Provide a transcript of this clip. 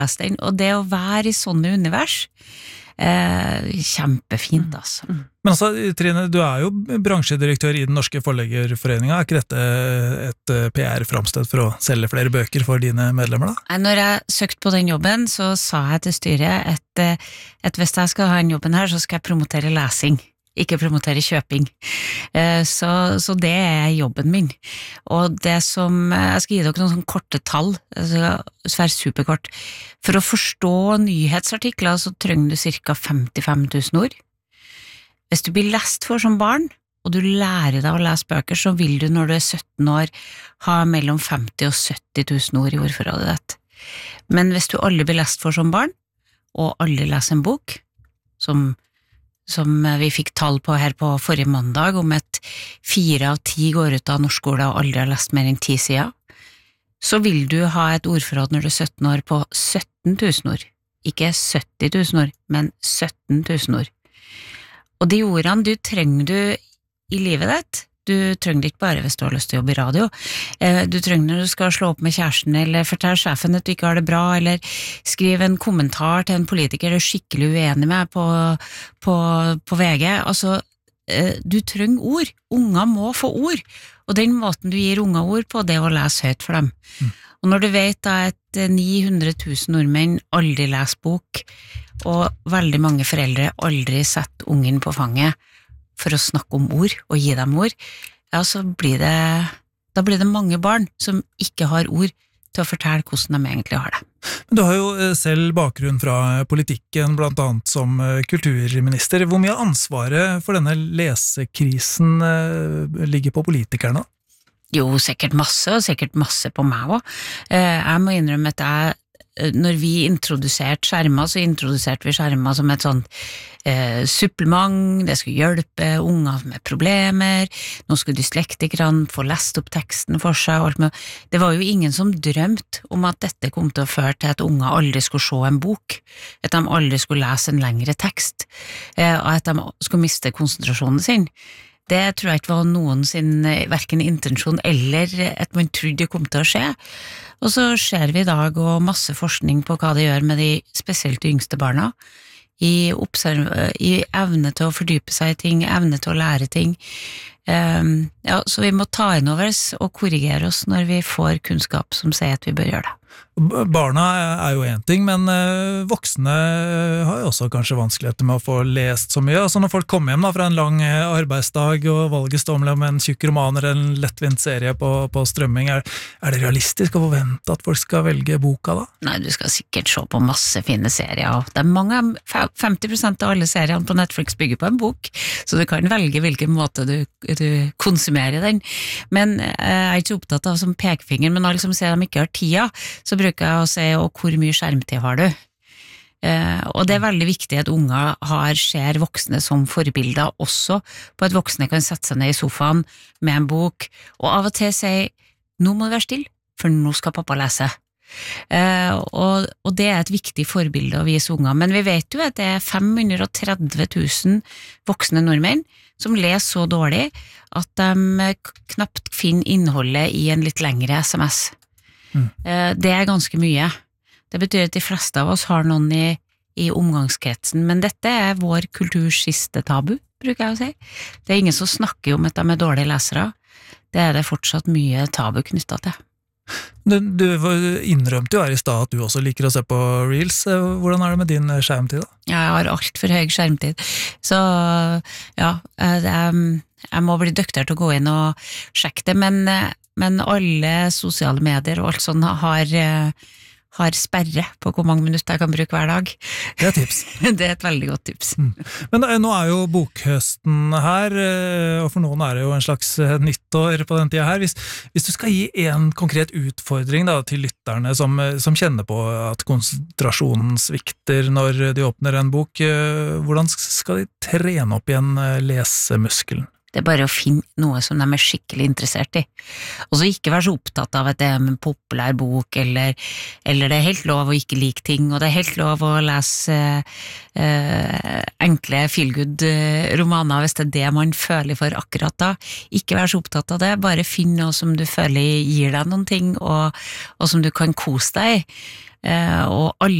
lest den, og det å være i sånne univers, kjempefint, altså. Men altså, Trine, du jo bransjedirektør i den norske forleggerforeningen. Ikke dette et PR-framsted for å selge flere bøker for dine medlemmer, da? Når jeg søkte på den jobben, så sa jeg til styret at hvis jeg skal ha en jobben her, så skal jeg promotere lesing. Ikke promotere kjøping. Så det jobben min. Og det som, jeg skal gi dere noen sånne korte tall, det skal være superkort. For å forstå nyhetsartikler så trenger du cirka 55 000 ord. Hvis du blir lest for som barn, og du lærer deg å lese bøker, så vil du når du 17 år ha mellom 50 og 70 000 ord i ordforrådet ditt. Men hvis du aldri blir lest for som barn, og aldri leser en bok, som vi fikk tall på her på forrige mandag, om at 4 av 10 går ut av norsk skole og aldri har lest mer enn 10 sider, så vil du ha et ordforråd når du 17 år på 17 000 ord. Ikke 70 000 ord, men 17 000 ord. Og de ordene du trenger i livet ditt, du trenger det ikke bare hvis du har lyst til å jobbe i radio, du trenger når du skal slå opp med kjæresten, eller fortelle sjefen at du ikke har det bra, eller skrive en kommentar til en politiker du skikkelig uenig med på VG, altså, du trenger ord, unger må få ord, og den måten du gir unger ord på, det å lese høyt for dem. Og når du vet at 900 000 nordmenn aldri leser bok, og veldig mange foreldre aldri setter ungen på fanget, for å snakke om ord og gi dem ord, ja, så blir det mange barn som ikke har ord til å fortelle hvordan de egentlig har det. Men du har jo selv bakgrunn fra politikken, blant annet som kulturminister. Hvor mye av ansvaret for denne lesekrisen ligger på politikerne? Jo, sikkert masse, og sikkert masse på meg også. Jeg må innrømme at når vi introduserte skjermer, så introduserte vi skjermer som et sånt supplement, det skulle hjelpe unger med problemer, nå skulle dyslektikerne få lest opp teksten for seg, og alt med. Det var jo ingen som drømte om at dette kom til å føre til at unger aldri skulle se en bok, at de aldri skulle lese en lengre tekst, og at de skulle miste konsentrasjonen sin. Det tror jeg ikke var noen sin hverken intensjon eller at man trodde det kom til å skje. Og så ser vi i dag og masse forskning på hva det gjør med de spesielt de yngste barna, i evne til å fordype seg i ting, evne til å lære ting. Ja, så vi må ta inn over oss og korrigere oss når vi får kunnskap som sier at vi bør gjøre det. Barna jo en ting, men voksne har jo også kanskje vanskeligheter med å få lest så mye. Altså når folk kommer hjem fra en lang arbeidsdag og valget står mellom en tjukk roman eller en lettvint serie på strømming, det realistisk å forvente at folk skal velge boka da? Nei, du skal sikkert se på masse fine serier, og det mange, 50% av alle seriene på Netflix bygger på en bok, så du kan velge hvilken måte du konsumerer den. Men jeg ikke så opptatt av som pekefinger, men alle som sier de ikke har tida, så bruker jeg å si, og hvor mye skjermtid har du? Og det veldig viktig at unger ser voksne som forbilder, også på at voksne kan sette seg ned i sofaen med en bok, og av og til si, nå må du være stille, for nå skal pappa lese. Og det et viktig forbilde å vise unger, men vi vet jo at det 530 000 voksne nordmenn som leser så dårlig at de knapt finner innholdet i en litt lengre SMS. Det ganske mye. Det betyr at de fleste av oss har noen i omgangskretsen, men dette vår kulturs siste tabu, bruker jeg å si. Det ingen som snakker om at de dårlige lesere. Det fortsatt mye tabu knyttet til. Du innrømte jo her i sted at du også liker å se på Reels. Hvordan det med din skjermtid da? Jeg har alt for høy skjermtid, så ja, jeg må bli dyktigere til å gå inn og sjekke det, men alle sosiale medier og alt sånt har sperre på hvor mange minutter jeg kan bruke hver dag. Det tips. Det et veldig godt tips. Men nå jo bokhøsten her, og for noen det jo en slags nyttår på den tiden her. Hvis du skal gi en konkret utfordring da, til lytterne som kjenner på at konsentrasjonen svikter når de åpner en bok, hvordan skal de trene opp igjen lesemuskelen? Det bare å finne noe som de skikkelig interessert i. Og så ikke være så opptatt av at det en populær bok, eller det helt lov å ikke like ting, og det helt lov å lese enkle feel-good-romaner hvis det man føler for akkurat da. Ikke være så opptatt av det, bare finn noe som du føler gir deg noen ting, og som du kan kose deg i. og alle